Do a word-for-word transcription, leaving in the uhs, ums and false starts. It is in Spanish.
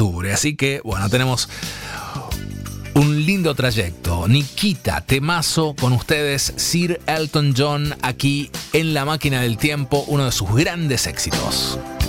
octubre. Así que, bueno, tenemos un lindo trayecto. Nikita, temazo con ustedes, Sir Elton John, aquí en La Máquina del Tiempo, uno de sus grandes éxitos.